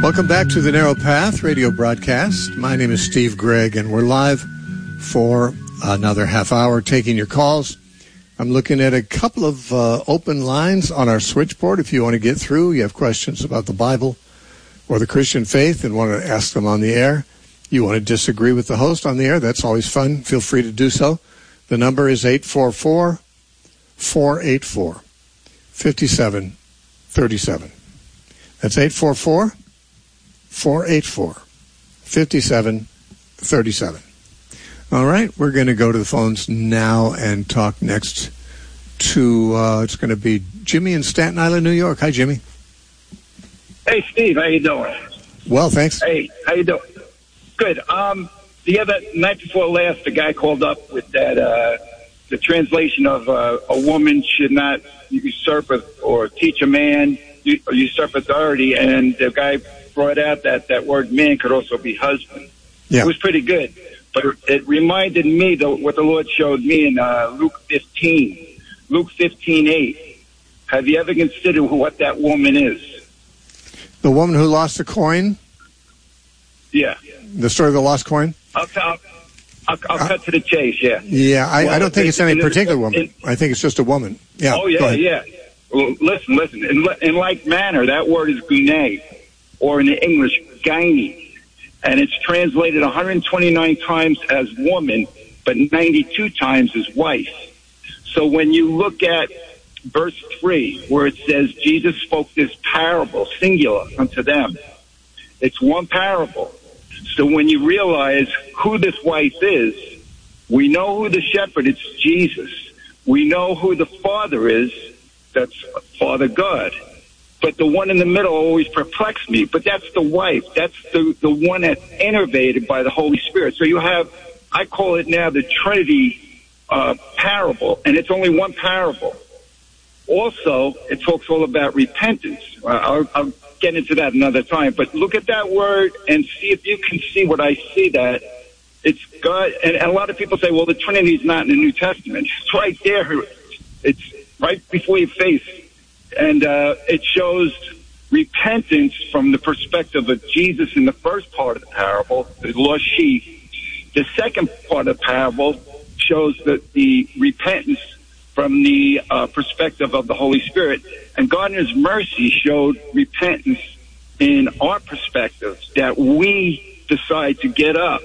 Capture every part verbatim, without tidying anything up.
Welcome back to the Narrow Path radio broadcast. My name is Steve Gregg, and we're live for another half hour taking your calls. I'm looking at a couple of uh, open lines on our switchboard. If you want to get through, you have questions about the Bible or the Christian faith and want to ask them on the air, you want to disagree with the host on the air, that's always fun. Feel free to do so. The number is eight four four, four eight four, five seven three seven. That's eight four four, four eight four, five seven three seven. All right, we're going to go to the phones now and talk next to, uh, it's going to be Jimmy in Staten Island, New York. Hi, Jimmy. Hey, Steve, how you doing? Well, thanks. Hey, how you doing? Good. Um, the other night before last, the guy called up with that, uh, the translation of uh, a woman should not usurp or teach a man or usurp authority, and the guy brought out that that word man could also be husband. Yeah. It was pretty good. But it reminded me of what the Lord showed me in uh, Luke fifteen. Luke fifteen eight. Have you ever considered what that woman is? The woman who lost the coin? Yeah. The story of the lost coin? I'll, I'll, I'll, I'll uh, cut to the chase, yeah. Yeah, I, well, I don't think it's any particular woman. In, I think it's just a woman. Yeah. Oh, yeah, yeah. Well, listen, listen. In, in like manner, that word is gune, or in the English, gyne. And it's translated one hundred twenty-nine times as woman, but ninety-two times as wife. So when you look at verse three, where it says Jesus spoke this parable, singular, unto them, it's one parable. So when you realize who this wife is, we know who the shepherd is, Jesus. We know who the father is, that's Father God. But the one in the middle always perplexed me. But that's the wife. That's the, the one that's innervated by the Holy Spirit. So you have, I call it now the Trinity uh, parable, and it's only one parable. Also, it talks all about repentance. I'll, I'll get into that another time. But look at that word and see if you can see what I see that. It's God, and, and a lot of people say, well, the Trinity is not in the New Testament. It's right there. It's right before your face. And uh, it shows repentance from the perspective of Jesus in the first part of the parable, the lost sheep. The second part of the parable shows that the repentance from the uh, perspective of the Holy Spirit. And God in His mercy showed repentance in our perspective, that we decide to get up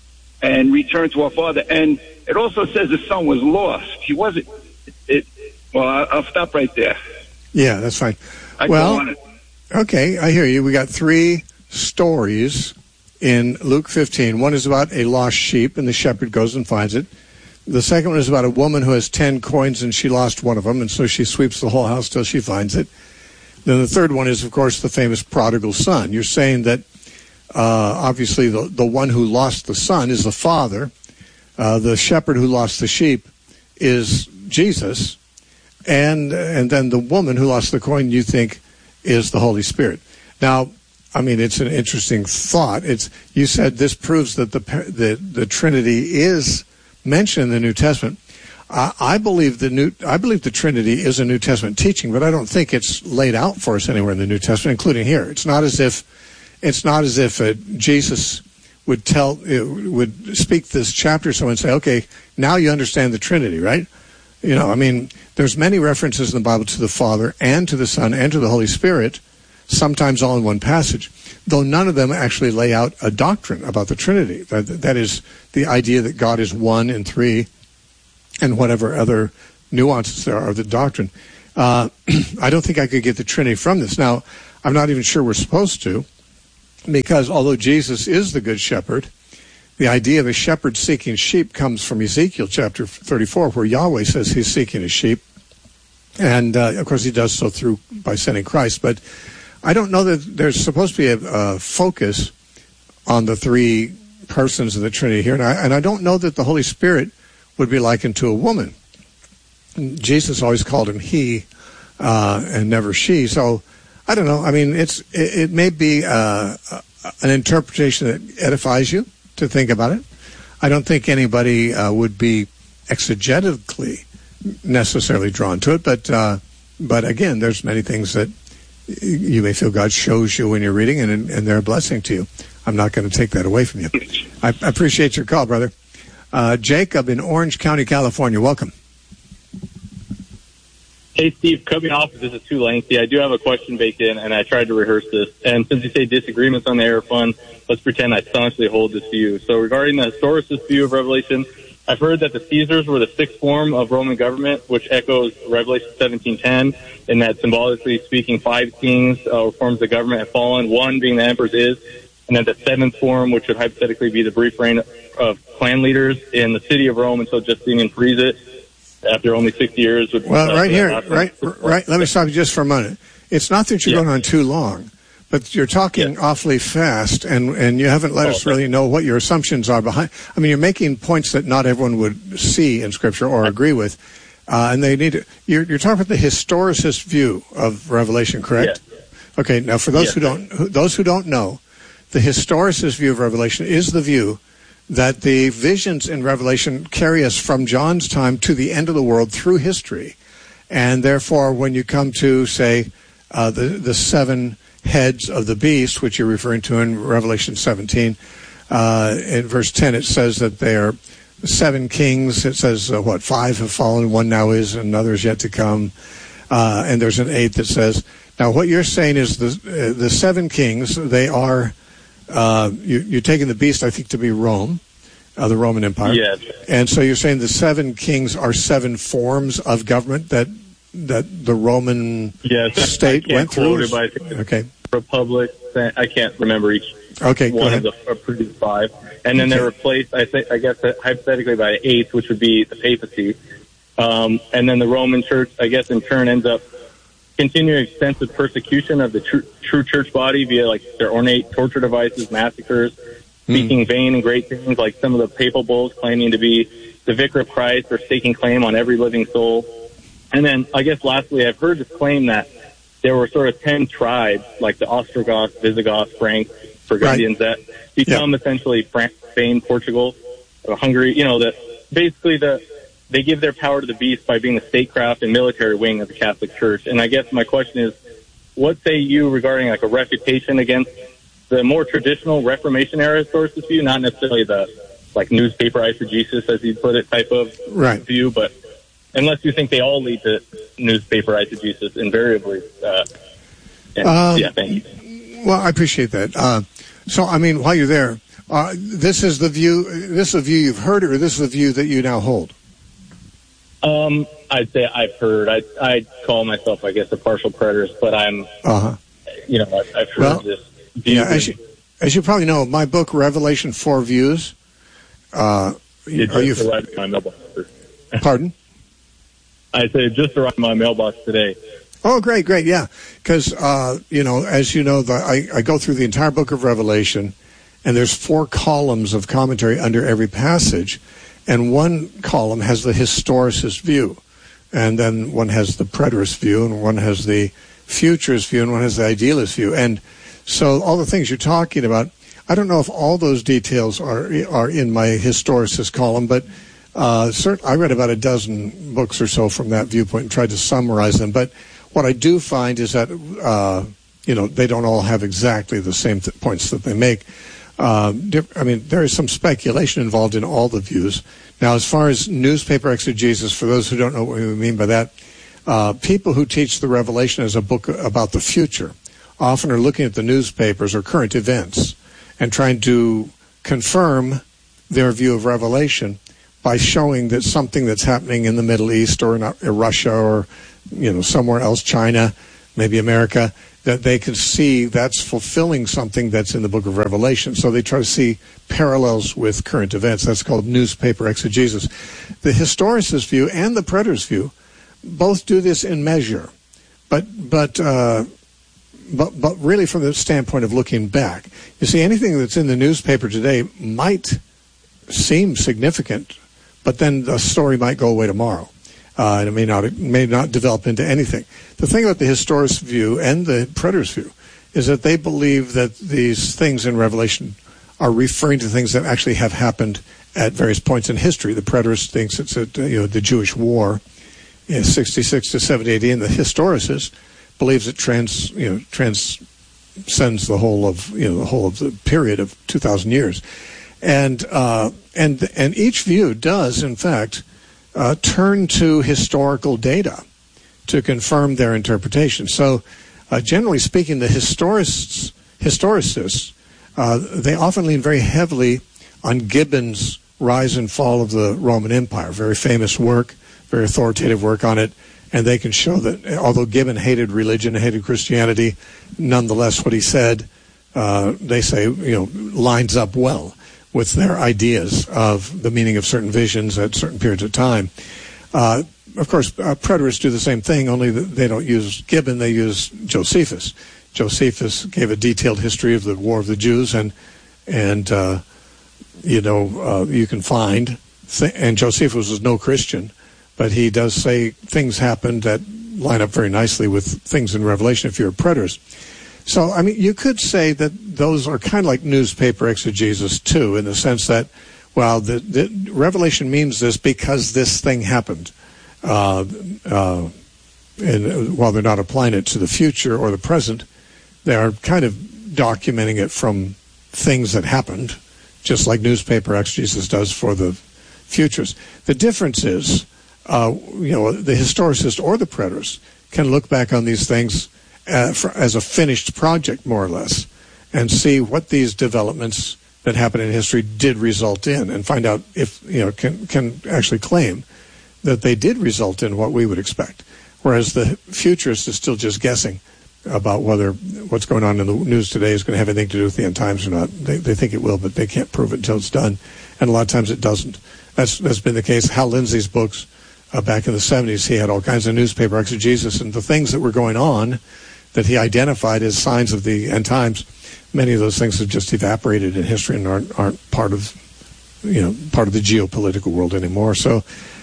and return to our Father. And it also says the Son was lost. He wasn't. It. Well, I'll stop right there. Yeah, that's fine. I well, okay, I hear you. We got three stories in Luke fifteen. One is about a lost sheep, and the shepherd goes and finds it. The second one is about a woman who has ten coins, and she lost one of them, and so she sweeps the whole house till she finds it. Then the third one is, of course, the famous prodigal son. You're saying that, uh, obviously, the, the one who lost the son is the father. Uh, the shepherd who lost the sheep is Jesus. And and then the woman who lost the coin, you think, is the Holy Spirit. Now, I mean, it's an interesting thought. It's you said this proves that the the, the Trinity is mentioned in the New Testament. I, I believe the new I believe the Trinity is a New Testament teaching, but I don't think it's laid out for us anywhere in the New Testament, including here. It's not as if it's not as if uh, Jesus would tell uh, would speak this chapter to someone and say, "Okay, now you understand the Trinity, right?" You know, I mean, there's many references in the Bible to the Father and to the Son and to the Holy Spirit, sometimes all in one passage, though none of them actually lay out a doctrine about the Trinity. That, that is the idea that God is one and three and whatever other nuances there are of the doctrine. Uh, I don't think I could get the Trinity from this. Now, I'm not even sure we're supposed to, because although Jesus is the Good Shepherd, the idea of a shepherd seeking sheep comes from Ezekiel chapter thirty-four, where Yahweh says he's seeking his sheep. And, uh, of course, he does so through by sending Christ. But I don't know that there's supposed to be a, a focus on the three persons of the Trinity here. And I, and I don't know that the Holy Spirit would be likened to a woman. Jesus always called him he uh, and never she. So, I don't know. I mean, it's it, it may be uh, an interpretation that edifies you to think about it. I don't think anybody uh, would be exegetically necessarily drawn to it, but uh, but again, there's many things that you may feel God shows you when you're reading, and, and they're a blessing to you. I'm not going to take that away from you. I, I appreciate your call, brother. Uh, Jacob in Orange County, California. Welcome. Hey, Steve, cut me off if this is too lengthy. I do have a question baked in, and I tried to rehearse this. And since you say disagreements on the air are fun, let's pretend I staunchly hold this view. So regarding the historicist view of Revelation, I've heard that the Caesars were the sixth form of Roman government, which echoes Revelation seventeen ten, in that symbolically speaking, five kings uh, or forms of government have fallen, one being the emperor's is, and then the seventh form, which would hypothetically be the brief reign of clan leaders in the city of Rome until Justinian frees it after only sixty years. Would, well, uh, right here, right, right. Let me stop you just for a minute. It's not that you're yeah. going on too long, but you're talking yeah. awfully fast, and, and you haven't let oh, us really know what your assumptions are behind. I mean, you're making points that not everyone would see in Scripture or agree with, uh, and they need to. You're, you're talking about the historicist view of Revelation, correct? Yeah. Okay. Now, for those yeah. who don't, who, those who don't know, the historicist view of Revelation is the view that the visions in Revelation carry us from John's time to the end of the world through history. And therefore, when you come to, say, uh, the, the seven heads of the beast, which you're referring to in Revelation seventeen, uh, in verse ten, it says that they are seven kings. It says, uh, what, five have fallen, one now is, and another is yet to come. Uh, and there's an eighth that says, now what you're saying is the, uh, the seven kings, they are... Uh, you, you're taking the beast, I think, to be Rome, uh, the Roman Empire. Yes. And so you're saying the seven kings are seven forms of government that that the Roman yes, state went through? Quote it, okay. Republic, I can't remember each okay, one of the previous five. And then okay. they're replaced, I think, I guess, hypothetically by the eighth, which would be the papacy. Um, and then the Roman Church, I guess, in turn ends up continuing extensive persecution of the true, true church body via like their ornate torture devices, massacres, speaking mm. vain and great things like some of the papal bulls claiming to be the vicar of Christ or staking claim on every living soul. And then I guess lastly, I've heard this claim that there were sort of ten tribes like the Ostrogoths, Visigoths, Franks, Burgundians right. that become yeah. essentially France, Spain, Portugal, or Hungary, you know, that basically the they give their power to the beast by being the statecraft and military wing of the Catholic Church. And I guess my question is, what say you regarding like a refutation against the more traditional Reformation era historicist view, not necessarily the like newspaper eisegesis, as you put it, type of right. view, but unless you think they all lead to newspaper eisegesis invariably. Uh, and, um, yeah, thank you. Well, I appreciate that. Uh, so, I mean, while you're there, uh, this is the view. This is a view you've heard, or this is a view that you now hold. Um, I'd say I've heard. I I call myself, I guess, a partial preterist, but I'm, uh-huh. you know, I've, I've heard well, this view. Yeah, as you, as you probably know, my book, Revelation Four Views. Uh, it are you? Arrived in my mailbox. Pardon? I said it just arrived in my mailbox today. Oh, great, great, yeah. Because uh, you know, as you know, the, I I go through the entire book of Revelation, and there's four columns of commentary under every passage. And one column has the historicist view, and then one has the preterist view, and one has the futurist view, and one has the idealist view. And so all the things you're talking about, I don't know if all those details are are in my historicist column, but uh, cert- I read about a dozen books or so from that viewpoint and tried to summarize them. But what I do find is that, uh, you know, they don't all have exactly the same th- points that they make. Uh, I mean, there is some speculation involved in all the views. Now, as far as newspaper exegesis, for those who don't know what we mean by that, uh, people who teach the Revelation as a book about the future often are looking at the newspapers or current events and trying to confirm their view of Revelation by showing that something that's happening in the Middle East or in Russia or, you know, somewhere else, China, maybe America, that they can see that's fulfilling something that's in the book of Revelation. So they try to see parallels with current events. That's called newspaper exegesis. The historicist view and the preterist view both do this in measure. But but uh, but but really from the standpoint of looking back. You see, anything that's in the newspaper today might seem significant, but then the story might go away tomorrow. Uh, and it may not it may not develop into anything. The thing about the historicist view and the preterist view is that they believe that these things in Revelation are referring to things that actually have happened at various points in history. The preterist thinks it's at, you know, the Jewish War in sixty-six to seventy A D, and the historicist believes it trans, you know, transcends the whole of, you know, the whole of the period of two thousand years. And, uh, and, and each view does, in fact, uh, turn to historical data to confirm their interpretation. So, uh, generally speaking, the historists, historicists, uh, they often lean very heavily on Gibbon's Rise and Fall of the Roman Empire, very famous work, very authoritative work on it, and they can show that although Gibbon hated religion, hated Christianity, nonetheless what he said, uh, they say, you know, lines up well with their ideas of the meaning of certain visions at certain periods of time. Uh, of course, uh, preterists do the same thing, only that they don't use Gibbon, they use Josephus. Josephus gave a detailed history of the War of the Jews, and, and uh, you know, uh, you can find, th- and Josephus was no Christian, but he does say things happened that line up very nicely with things in Revelation if you're a preterist. So, I mean, you could say that those are kind of like newspaper exegesis, too, in the sense that, well, the, the Revelation means this because this thing happened. Uh, uh, and while they're not applying it to the future or the present, they are kind of documenting it from things that happened, just like newspaper exegesis does for the futures. The difference is, uh, you know, the historicist or the preterist can look back on these things uh, for, as a finished project, more or less, and see what these developments that happened in history did result in, and find out if, you know, can can actually claim that they did result in what we would expect. Whereas the futurist is still just guessing about whether what's going on in the news today is going to have anything to do with the end times or not. They, they think it will, but they can't prove it until it's done. And a lot of times it doesn't. That's that's been the case. Hal Lindsey's books, uh, back in the seventies, he had all kinds of newspaper exegesis, and the things that were going on that he identified as signs of the end times, many of those things have just evaporated in history and aren't, aren't part of, you know, part of the geopolitical world anymore. So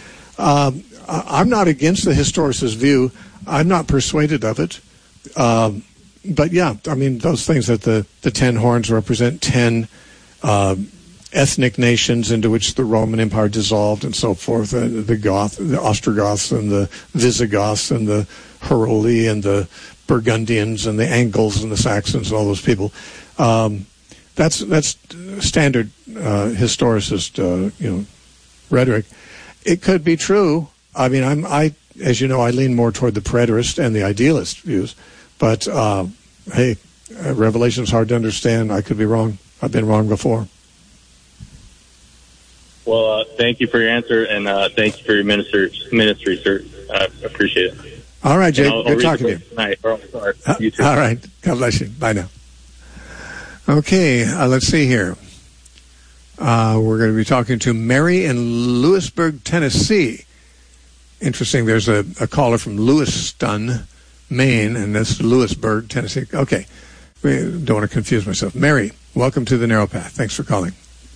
um, I'm not against the historicist view. I'm not persuaded of it. Um, but yeah, I mean, those things that the, the ten horns represent ten uh, ethnic nations into which the Roman Empire dissolved and so forth, uh, the Goth, the Ostrogoths and the Visigoths and the Heruli and the Burgundians and the Angles and the Saxons and all those people. Um, that's that's standard uh, historicist, uh, you know, rhetoric. It could be true. I mean, I'm I. As you know, I lean more toward the preterist and the idealist views. But, uh, hey, uh, Revelation's hard to understand. I could be wrong. I've been wrong before. Well, uh, thank you for your answer, and uh, thank you for your minister, ministry, sir. I appreciate it. All right, Jake. I'll, Good I'll talking to you. Tonight. Oh, sorry. Uh, You too. All right. God bless you. Bye now. Okay, uh, let's see here. Uh, we're going to be talking to Mary in Lewisburg, Tennessee. Interesting, there's a, a caller from Lewiston, Maine, and that's Lewisburg, Tennessee. Okay, we don't want to confuse myself. Mary, welcome to the Narrow Path. Thanks for calling.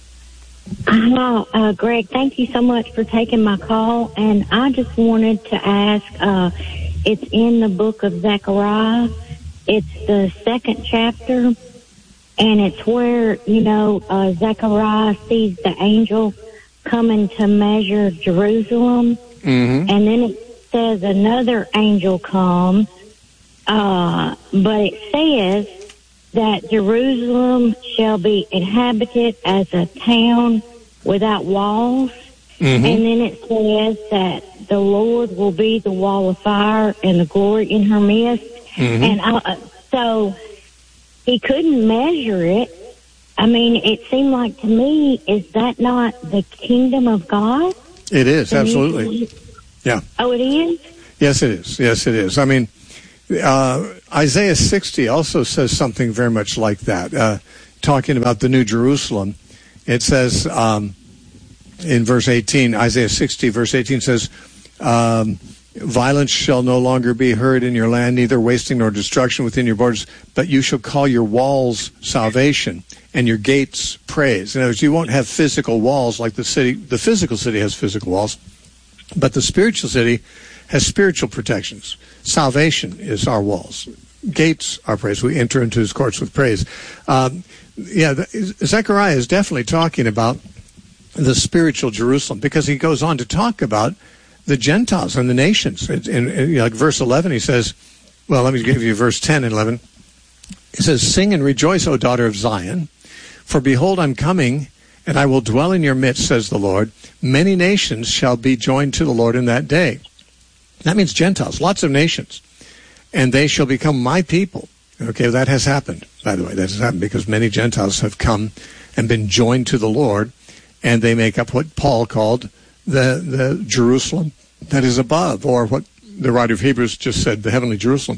Hello, uh, Greg. Thank you so much for taking my call. And I just wanted to ask, uh, it's in the book of Zechariah. It's the second chapter, and it's where, you know, uh, Zechariah sees the angel coming to measure Jerusalem. Mm-hmm. And then it says another angel comes, uh, but it says that Jerusalem shall be inhabited as a town without walls. Mm-hmm. And then it says that the Lord will be the wall of fire and the glory in her midst. Mm-hmm. And I, so he couldn't measure it. I mean, it seemed like to me, is that not the kingdom of God? It is, absolutely. Yeah. Oh, it is? Yes, it is. Yes, it is. I mean, uh, Isaiah sixty also says something very much like that, uh, talking about the New Jerusalem. It says um, in verse eighteen, Isaiah sixty, verse eighteen says, um, violence shall no longer be heard in your land, neither wasting nor destruction within your borders, but you shall call your walls salvation and your gates praise. In other words, you won't have physical walls like the city. The physical city has physical walls, but the spiritual city has spiritual protections. Salvation is our walls. Gates are praise. We enter into his courts with praise. Um, yeah, the, Zechariah is definitely talking about the spiritual Jerusalem, because he goes on to talk about the Gentiles and the nations. In, in, in, like verse eleven, he says, Well, let me give you verse ten and eleven. It says, "Sing and rejoice, O daughter of Zion, for behold, I'm coming, and I will dwell in your midst, says the Lord. Many nations shall be joined to the Lord in that day." That means Gentiles, lots of nations. "And they shall become my people." Okay, that has happened, by the way. That has happened because many Gentiles have come and been joined to the Lord, and they make up what Paul called the, the Jerusalem that is above, or what the writer of Hebrews just said, the heavenly Jerusalem.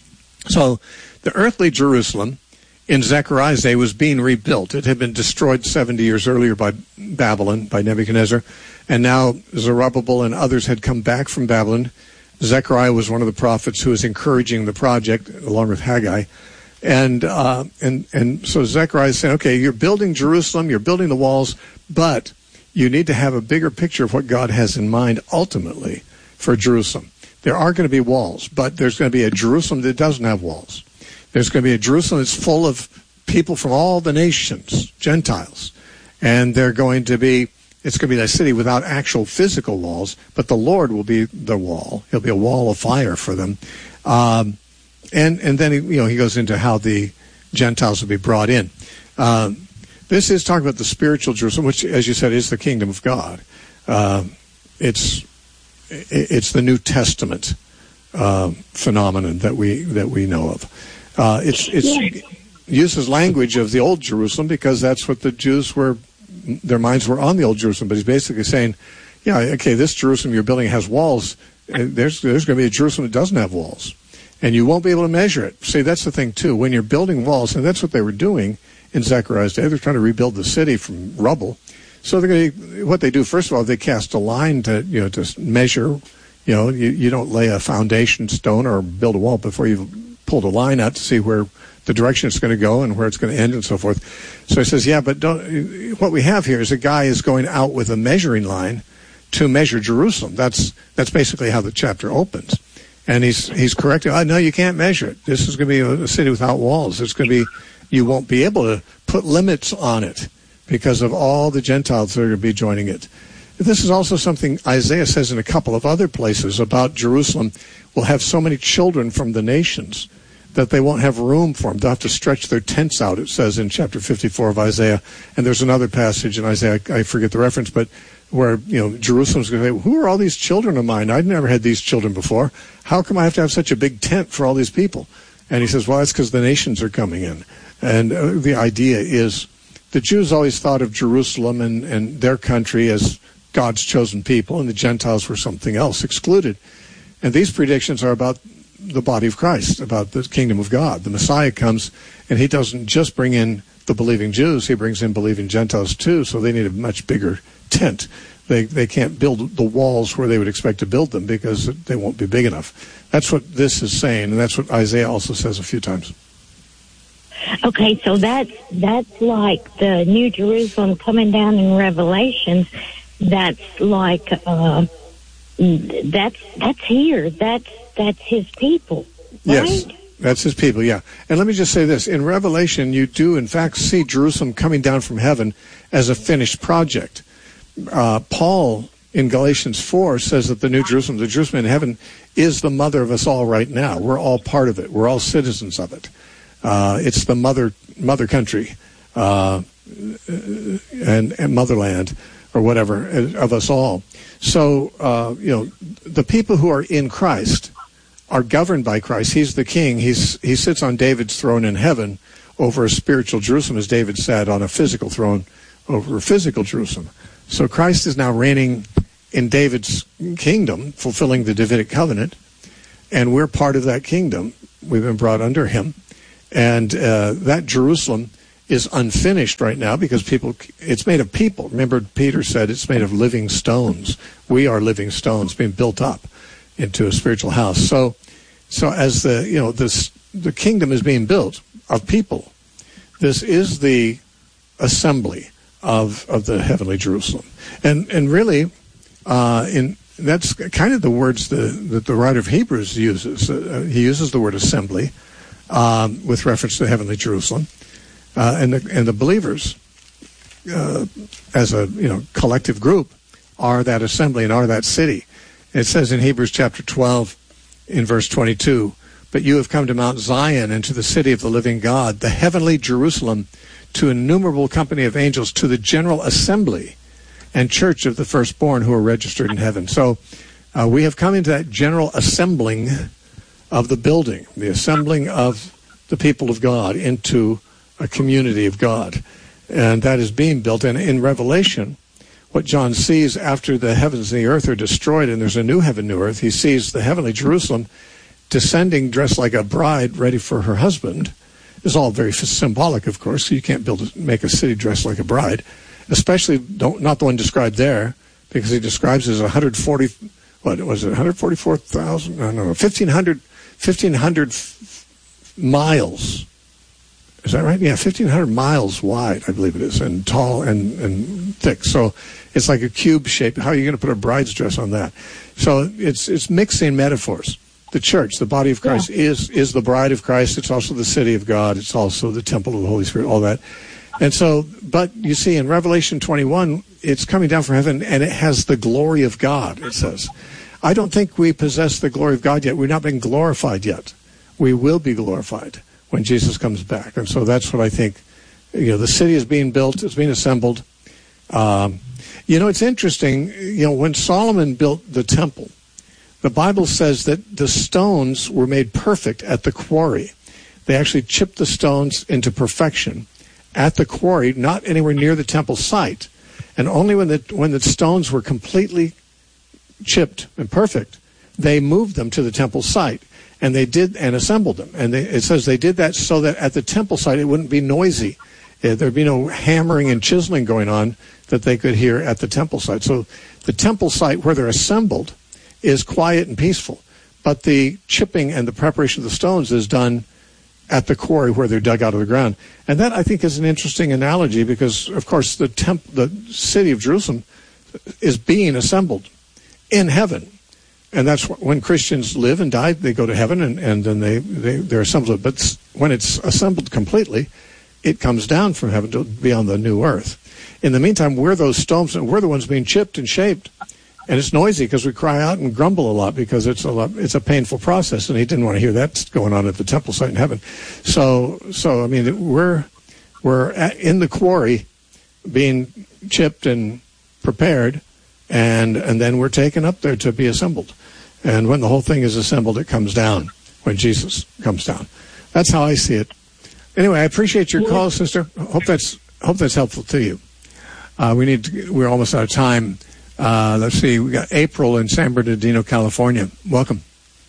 So the earthly Jerusalem in Zechariah's day was being rebuilt. It had been destroyed seventy years earlier by Babylon, by Nebuchadnezzar, and now Zerubbabel and others had come back from Babylon. Zechariah was one of the prophets who was encouraging the project, along with Haggai. And uh, and and so Zechariah is saying, okay, you're building Jerusalem, you're building the walls, but you need to have a bigger picture of what God has in mind ultimately for Jerusalem. There are going to be walls, but there's going to be a Jerusalem that doesn't have walls. There's going to be a Jerusalem that's full of people from all the nations, Gentiles. And they're going to be, it's going to be a city without actual physical walls, but the Lord will be the wall. He'll be a wall of fire for them. Um, and and then, he, you know, he goes into how the Gentiles will be brought in. Um, this is talking about the spiritual Jerusalem, which, as you said, is the kingdom of God. Uh, it's it's the New Testament uh, phenomenon that we that we know of. Uh, it's it's yes. uses language of the old Jerusalem because that's what the Jews were. Their minds were on the old Jerusalem, but he's basically saying, yeah, okay, this Jerusalem you're building has walls. There's there's going to be a Jerusalem that doesn't have walls, and you won't be able to measure it. See, that's the thing too. When you're building walls, and that's what they were doing in Zechariah's day, they're trying to rebuild the city from rubble. So they're going to, what they do first of all, they cast a line to you know to measure. You know, you, you don't lay a foundation stone or build a wall before you've pulled a line out to see where the direction it's going to go and where it's going to end and so forth. So he says, yeah, but don't, what we have here is a guy is going out with a measuring line to measure Jerusalem. That's that's basically how the chapter opens. And he's he's correcting, oh, no, you can't measure it. This is going to be a, a city without walls. It's going to be, you won't be able to put limits on it because of all the Gentiles that are going to be joining it. This is also something Isaiah says in a couple of other places about Jerusalem will have so many children from the nations that they won't have room for them. They'll have to stretch their tents out, it says in chapter fifty-four of Isaiah. And there's another passage in Isaiah, I forget the reference, but where, you know, Jerusalem's going to say, who are all these children of mine? I've never had these children before. How come I have to have such a big tent for all these people? And he says, well, that's because the nations are coming in. And uh, the idea is the Jews always thought of Jerusalem and, and their country as God's chosen people, and the Gentiles were something else, excluded. And these predictions are about the body of Christ, about the kingdom of God. The Messiah comes, and he doesn't just bring in the believing Jews, he brings in believing Gentiles too, so they need a much bigger tent. They they can't build the walls where they would expect to build them because they won't be big enough. That's what this is saying, and that's what Isaiah also says a few times. Okay, so that's, that's like the New Jerusalem coming down in Revelations. That's like, uh, that's that's here. That's that's his people, right? Yes, that's his people, yeah. And let me just say this. In Revelation, you do, in fact, see Jerusalem coming down from heaven as a finished project. Uh, Paul, in Galatians four, says that the New Jerusalem, the Jerusalem in heaven, is the mother of us all right now. We're all part of it. We're all citizens of it. Uh, it's the mother mother country uh, and, and motherland, or whatever, of us all. So, uh, you know, the people who are in Christ are governed by Christ. He's the king. He's he sits on David's throne in heaven over a spiritual Jerusalem, as David sat on a physical throne over a physical Jerusalem. So Christ is now reigning in David's kingdom, fulfilling the Davidic covenant, and we're part of that kingdom. We've been brought under him. And uh, that Jerusalem is unfinished right now because people, it's made of people. Remember, Peter said it's made of living stones. We are living stones being built up into a spiritual house. So, so as the, you know, this, the kingdom is being built of people. This is the assembly of, of the heavenly Jerusalem. And, and really, uh, in, that's kind of the words the, that the writer of Hebrews uses. Uh, he uses the word assembly, um, with reference to heavenly Jerusalem. Uh, and the and the believers, uh, as a you know collective group, are that assembly and are that city. It says in Hebrews chapter twelve, in verse twenty-two, But you have come to Mount Zion and to the city of the living God, the heavenly Jerusalem, to innumerable company of angels, to the general assembly and church of the firstborn who are registered in heaven. So uh, we have come into that general assembling of the building, the assembling of the people of God into a community of God. And that is being built. And in Revelation, what John sees after the heavens and the earth are destroyed and there's a new heaven, new earth, he sees the heavenly Jerusalem descending dressed like a bride ready for her husband. It's all very symbolic, of course. You can't build make a city dressed like a bride, especially don't, not the one described there, because he describes it as one hundred forty, what was it, one hundred forty-four thousand, no, no, fifteen hundred, fifteen hundred f- miles. Is that right? Yeah, fifteen hundred miles wide, I believe it is, and tall and, and thick. So it's like a cube shape. How are you going to put a bride's dress on that? So it's it's mixing metaphors. The church, the body of Christ, yeah. is is the bride of Christ. It's also the city of God. It's also the temple of the Holy Spirit, all that. And so, but you see, in Revelation twenty-one, it's coming down from heaven, and it has the glory of God, it says. I don't think we possess the glory of God yet. We've not been glorified yet. We will be glorified when Jesus comes back. And so that's what I think. You know, the city is being built, it's being assembled. Um, you know, it's interesting, you know, when Solomon built the temple, the Bible says that the stones were made perfect at the quarry. They actually chipped the stones into perfection at the quarry, not anywhere near the temple site. And only when the when the stones were completely chipped and perfect, they moved them to the temple site. And they did, and assembled them. And they, it says they did that so that at the temple site it wouldn't be noisy. There'd be no hammering and chiseling going on that they could hear at the temple site. So the temple site where they're assembled is quiet and peaceful. But the chipping and the preparation of the stones is done at the quarry where they're dug out of the ground. And that, I think, is an interesting analogy because, of course, the temp- the city of Jerusalem is being assembled in heaven. And that's when Christians live and die, they go to heaven, and, and then they, they, they're assembled. But when it's assembled completely, it comes down from heaven to be on the new earth. In the meantime, we're those stones, and we're the ones being chipped and shaped. And it's noisy because we cry out and grumble a lot because it's a lot, it's a painful process, and he didn't want to hear that going on at the temple site in heaven. So, so I mean, we're we're at, in the quarry, being chipped and prepared, and and then we're taken up there to be assembled. And when the whole thing is assembled, it comes down when Jesus comes down. That's how I see it. Anyway, I appreciate your call, sister. Hope that's hope that's helpful to you. Uh, we need to, we're almost out of time. Uh, let's see. We got April in San Bernardino, California. Welcome.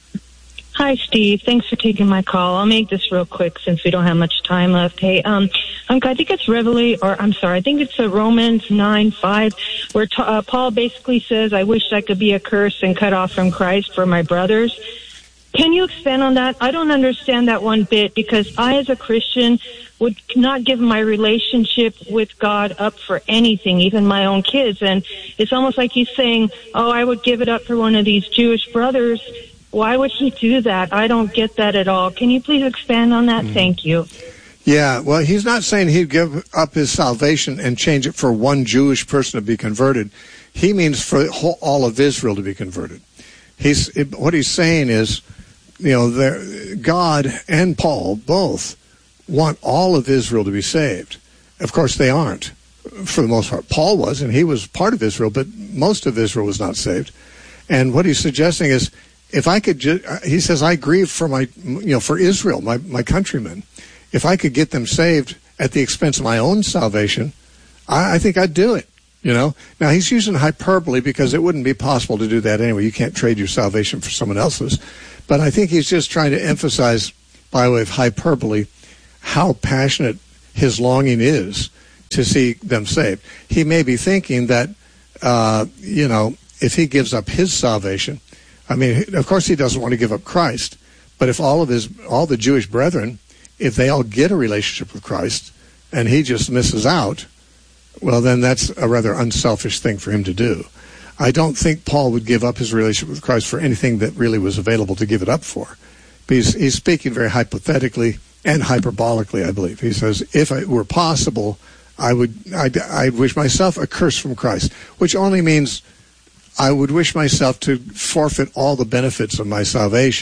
Hi, Steve. Thanks for taking my call. I'll make this real quick since we don't have much time left. Hey, um, I think it's Revelation, or I'm sorry, I think it's uh, Romans nine five, where t- uh, Paul basically says, I wish I could be accursed and cut off from Christ for my brothers. Can you expand on that? I don't understand that one bit because I, as a Christian, would not give my relationship with God up for anything, even my own kids. And it's almost like he's saying, oh, I would give it up for one of these Jewish brothers. Why would he do that? I don't get that at all. Can you please expand on that? Mm. Thank you. Yeah, well, he's not saying he'd give up his salvation and change it for one Jewish person to be converted. He means for all of Israel to be converted. He's what he's saying is, you know, God and Paul both want all of Israel to be saved. Of course, they aren't, for the most part. Paul was, and he was part of Israel, but most of Israel was not saved. And what he's suggesting is, if I could, ju- he says, I grieve for my, you know, for Israel, my, my countrymen. If I could get them saved at the expense of my own salvation, I, I think I'd do it, you know. Now, he's using hyperbole because it wouldn't be possible to do that anyway. You can't trade your salvation for someone else's. But I think he's just trying to emphasize, by way of hyperbole, how passionate his longing is to see them saved. He may be thinking that, uh, you know, if he gives up his salvation, I mean, of course he doesn't want to give up Christ, but if all of his, all the Jewish brethren, if they all get a relationship with Christ and he just misses out, well, then that's a rather unselfish thing for him to do. I don't think Paul would give up his relationship with Christ for anything that really was available to give it up for. But he's, he's speaking very hypothetically and hyperbolically, I believe. He says, if it were possible, I would, I'd, I'd wish myself a curse from Christ, which only means I would wish myself to forfeit all the benefits of my salvation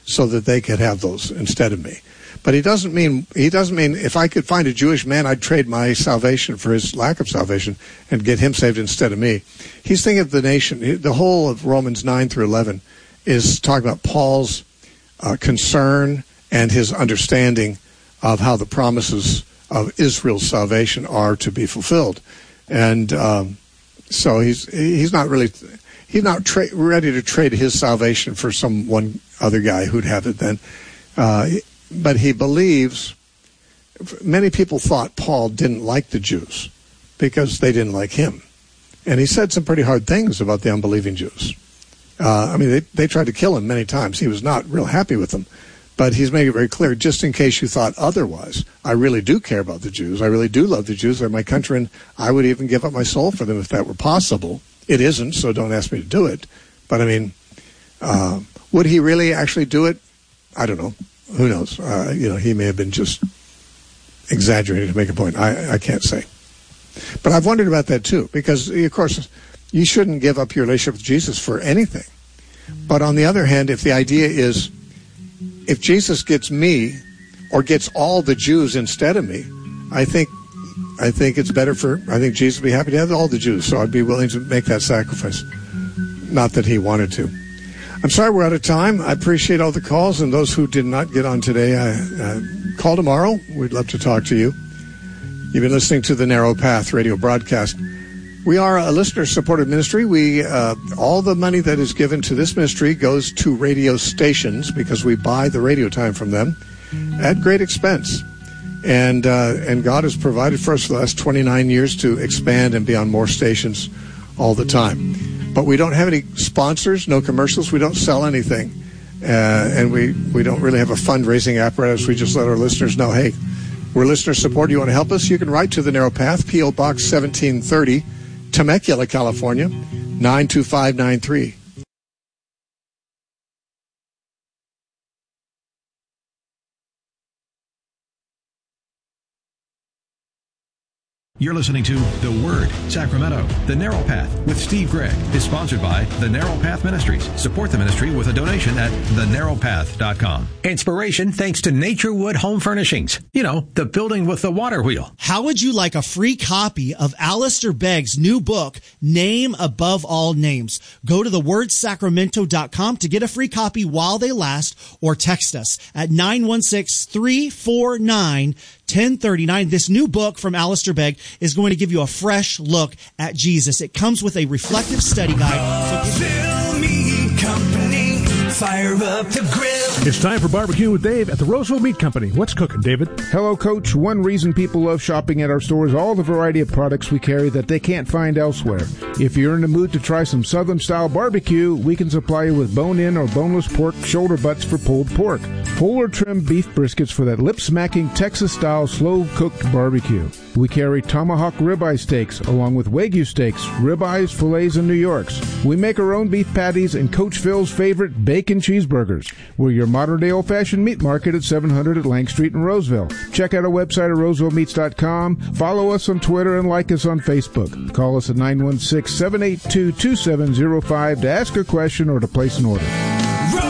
so that they could have those instead of me. But he doesn't mean he doesn't mean if I could find a Jewish man, I'd trade my salvation for his lack of salvation and get him saved instead of me. He's thinking of the nation. The whole of Romans nine through eleven is talking about Paul's uh, concern and his understanding of how the promises of Israel's salvation are to be fulfilled. And um, so he's he's not really he's not tra- ready to trade his salvation for some one other guy who'd have it then. Uh, but he believes. Many people thought Paul didn't like the Jews because they didn't like him, and he said some pretty hard things about the unbelieving Jews. Uh, I mean, they they tried to kill him many times. He was not real happy with them. But he's making it very clear, just in case you thought otherwise, I really do care about the Jews. I really do love the Jews. They're my country, and I would even give up my soul for them if that were possible. It isn't, so don't ask me to do it. But, I mean, uh, would he really actually do it? I don't know. Who knows? Uh, you know, he may have been just exaggerating to make a point. I, I can't say. But I've wondered about that, too, because, of course, you shouldn't give up your relationship with Jesus for anything. But on the other hand, if the idea is, if Jesus gets me or gets all the Jews instead of me, I think I think it's better for, I think Jesus would be happy to have all the Jews, so I'd be willing to make that sacrifice. Not that he wanted to. I'm sorry we're out of time. I appreciate all the calls, and those who did not get on today, I, uh, call tomorrow. We'd love to talk to you. You've been listening to the Narrow Path radio broadcast. We are a listener-supported ministry. We uh, all the money that is given to this ministry goes to radio stations because we buy the radio time from them at great expense. And uh, and God has provided for us for the last twenty-nine years to expand and be on more stations all the time. But we don't have any sponsors, no commercials. We don't sell anything. Uh, and we, we don't really have a fundraising apparatus. We just let our listeners know, hey, we're listener-supported. You want to help us? You can write to The Narrow Path, P O. Box seventeen thirty, Temecula, California, nine two five nine three. You're listening to The Word, Sacramento. The Narrow Path with Steve Gregg is sponsored by The Narrow Path Ministries. Support the ministry with a donation at the narrow path dot com. Inspiration thanks to Naturewood Home Furnishings. You know, the building with the water wheel. How would you like a free copy of Alistair Begg's new book, Name Above All Names? Go to the word sacramento dot com to get a free copy while they last, or text us at nine one six, three four nine, ten thirty-nine. This new book from Alistair Begg is going to give you a fresh look at Jesus. It comes with a reflective study guide. So Fill me company, fire up the grill. It's time for Barbecue with Dave at the Roseville Meat Company. What's cooking, David? Hello, Coach. One reason people love shopping at our store is all the variety of products we carry that they can't find elsewhere. If you're in the mood to try some Southern-style barbecue, we can supply you with bone-in or boneless pork shoulder butts for pulled pork, whole or trimmed beef briskets for that lip-smacking Texas-style slow-cooked barbecue. We carry tomahawk ribeye steaks along with Wagyu steaks, ribeyes, fillets, and New Yorks. We make our own beef patties and Coach Phil's favorite bacon cheeseburgers. We're your modern-day old-fashioned meat market at seven hundred Atlantic Street in Roseville. Check out our website at roseville meats dot com. Follow us on Twitter and like us on Facebook. Call us at nine one six, seven eight two, two seven zero five to ask a question or to place an order.